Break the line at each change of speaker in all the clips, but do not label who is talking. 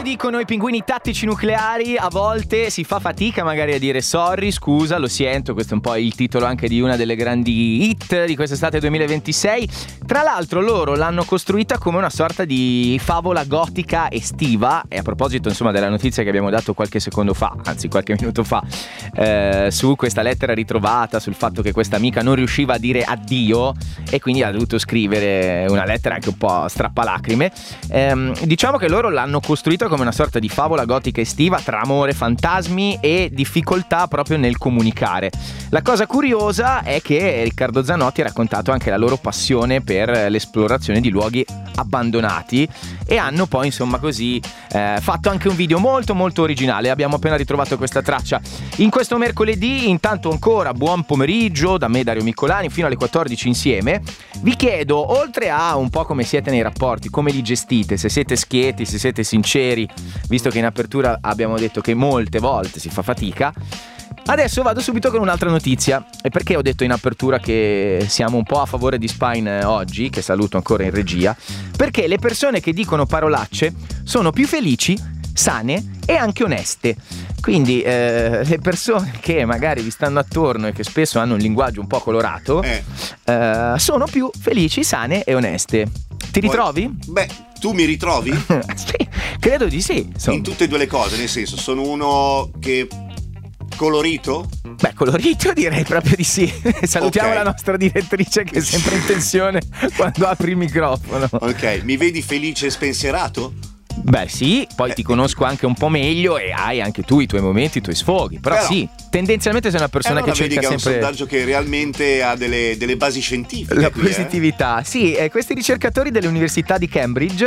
dicono i pinguini tattici nucleari, a volte si fa fatica magari a dire sorry, scusa, lo sento. Questo è un po' il titolo anche di una delle grandi hit di quest'estate 2026. Tra l'altro loro l'hanno costruita come una sorta di favola gotica estiva. E a proposito insomma della notizia che abbiamo dato qualche secondo fa, anzi qualche minuto fa, su questa lettera ritrovata, sul fatto che questa amica non riusciva a dire addio e quindi ha dovuto scrivere una lettera anche un po' strappalacrime. Diciamo che loro l'hanno costruita come una sorta di favola gotica estiva tra amore, fantasmi e difficoltà proprio nel comunicare. La cosa curiosa è che Riccardo Zanotti ha raccontato anche la loro passione per l'esplorazione di luoghi abbandonati e hanno poi insomma così fatto anche un video molto molto originale. Abbiamo appena ritrovato questa traccia in questo mercoledì. Intanto ancora buon pomeriggio da me, Dario Miccolani, fino alle 14 insieme. Vi chiedo, oltre a un po' come siete nei rapporti, come li gestite, se siete schieti, se siete sinceri, visto che in apertura abbiamo detto che molte volte si fa fatica. Adesso vado subito con un'altra notizia. E perché ho detto in apertura che siamo un po' a favore di Spine oggi, che saluto ancora in regia? Perché le persone che dicono parolacce sono più felici, sane e anche oneste. Quindi le persone che magari vi stanno attorno e che spesso hanno un linguaggio un po' colorato sono più felici, sane e oneste. Ti ritrovi?
Beh, tu mi ritrovi?
Sì, credo di sì.
In tutte e due le cose, nel senso, sono uno che colorito?
Beh, colorito direi proprio di sì. Salutiamo la nostra direttrice che è sempre in tensione quando apri il microfono.
Ok, mi vedi felice e spensierato?
Beh sì, poi ti conosco anche un po' meglio e hai anche tu i tuoi momenti, i tuoi sfoghi. Però sì, tendenzialmente sei una persona che cerca sempre...
È un sondaggio che realmente ha delle basi scientifiche.
La positività, sì. Questi ricercatori delle università di Cambridge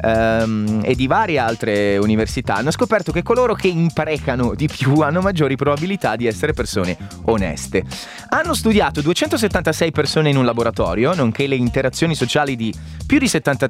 e di varie altre università hanno scoperto che coloro che imprecano di più hanno maggiori probabilità di essere persone oneste. Hanno studiato 276 persone in un laboratorio, nonché le interazioni sociali di più di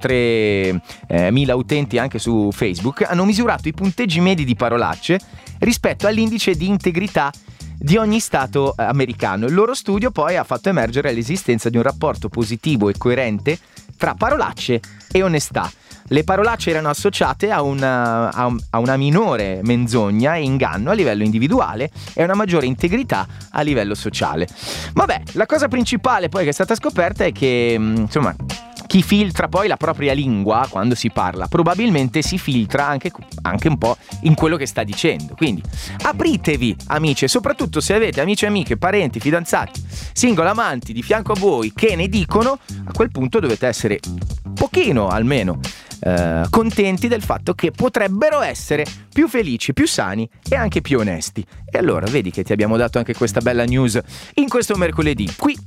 73.000 utenti anche su Facebook. Hanno misurato i punteggi medi di parolacce rispetto all'indice di integrità di ogni stato americano. Il loro studio poi ha fatto emergere l'esistenza di un rapporto positivo e coerente tra parolacce e onestà. Le parolacce erano associate a una minore menzogna e inganno a livello individuale e a una maggiore integrità a livello sociale. Vabbè, la cosa principale poi che è stata scoperta è che insomma chi filtra poi la propria lingua quando si parla probabilmente si filtra anche un po' in quello che sta dicendo. Quindi apritevi, amici, e soprattutto se avete amici e amiche, parenti, fidanzati, single, amanti di fianco a voi che ne dicono, a quel punto dovete essere pochino almeno contenti del fatto che potrebbero essere più felici, più sani e anche più onesti. E allora vedi che ti abbiamo dato anche questa bella news in questo mercoledì qui